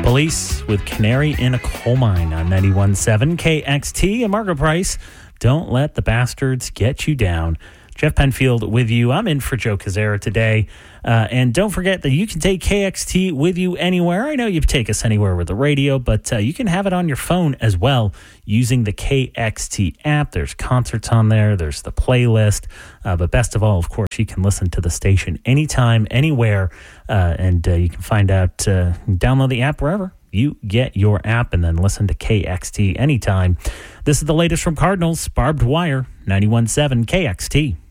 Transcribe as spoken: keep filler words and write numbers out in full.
Police with Canary in a Coal Mine on ninety-one point seven K X T. And Margaret Price, Don't Let the Bastards Get You Down. Jeff Penfield with you. I'm in for Joe Kazera today. Uh, and don't forget that you can take K X T with you anywhere. I know you take us anywhere with the radio, but uh, you can have it on your phone as well using the K X T app. There's concerts on there. There's the playlist. Uh, but best of all, of course, you can listen to the station anytime, anywhere. Uh, and uh, you can find out, uh, download the app wherever you get your app and then listen to K X T anytime. This is the latest from Cardinals. Barbed Wire, ninety-one point seven K X T.